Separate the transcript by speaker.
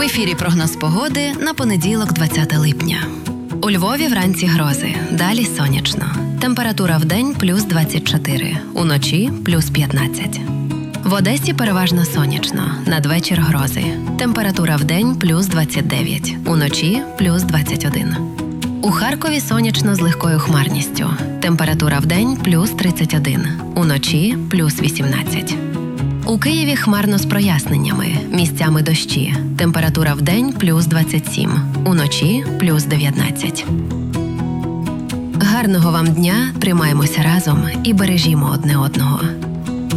Speaker 1: ефірі прогноз погоди на понеділок, 20 липня. У Львові вранці грози, далі сонячно. Температура вдень плюс 24, уночі плюс 15. В Одесі переважно сонячно, надвечір грози. Температура вдень плюс 29, уночі плюс 21. У Харкові сонячно з легкою хмарністю. Температура вдень плюс 31, уночі плюс 18. У Києві хмарно з проясненнями, місцями дощі. Температура вдень плюс 27, уночі плюс 19. Гарного вам дня, тримаємося разом і бережімо одне одного.